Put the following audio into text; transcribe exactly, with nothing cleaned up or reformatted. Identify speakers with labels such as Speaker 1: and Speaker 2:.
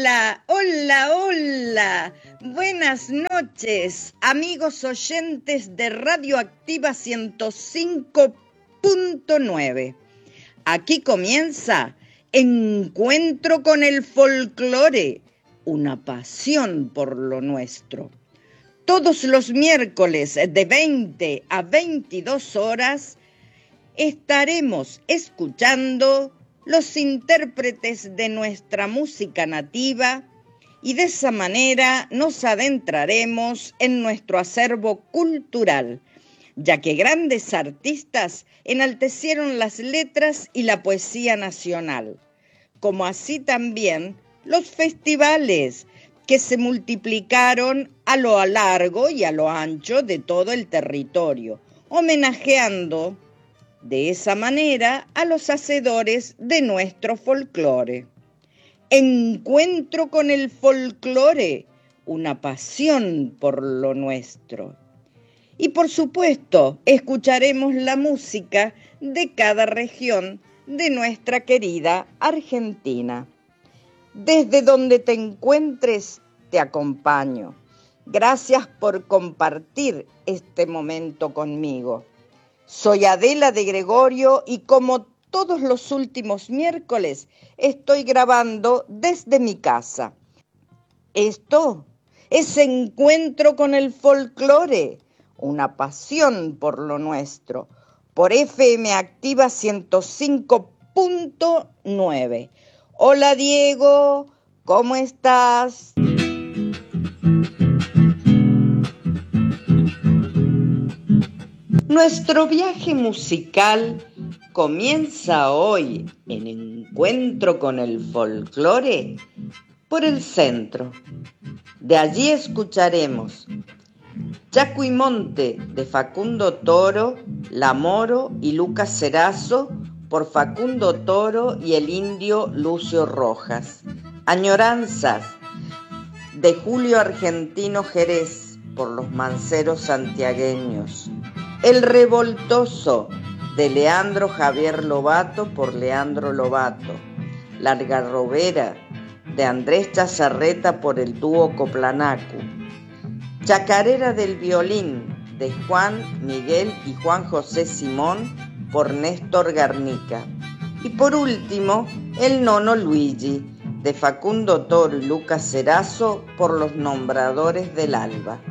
Speaker 1: Hola, hola, hola. Buenas noches, amigos oyentes de Radioactiva ciento cinco punto nueve. Aquí comienza Encuentro con el Folclore, una pasión por lo nuestro. Todos los miércoles de veinte a veintidós horas estaremos escuchando los intérpretes de nuestra música nativa y de esa manera nos adentraremos en nuestro acervo cultural, ya que grandes artistas enaltecieron las letras y la poesía nacional, como así también los festivales que se multiplicaron a lo largo y a lo ancho de todo el territorio, homenajeando de esa manera a los hacedores de nuestro folclore. Encuentro con el folclore, una pasión por lo nuestro. Y por supuesto, escucharemos la música de cada región de nuestra querida Argentina. Desde donde te encuentres, te acompaño. Gracias por compartir este momento conmigo. Soy Adela de Gregorio y como todos los últimos miércoles estoy grabando desde mi casa. Esto es Encuentro con el Folclore, una pasión por lo nuestro, por F M Activa ciento cinco punto nueve. Hola Diego, ¿cómo estás? Nuestro viaje musical comienza hoy en Encuentro con el Folclore por el centro. De allí escucharemos Chaco y Monte de Facundo Toro, La Moro y Lucas Cerazo por Facundo Toro y el indio Lucio Rojas. Añoranzas de Julio Argentino Jerez por los Manceros santiagueños. El Revoltoso de Leandro Javier Lobato por Leandro Lobato. La Algarrobera de Andrés Chazarreta por el dúo Coplanacu. Chacarera del Violín de Juan Miguel y Juan José Simón por Néstor Garnica. Y por último, El Nono Luigi de Facundo Toro y Lucas Cerazo por los Nombradores del Alba.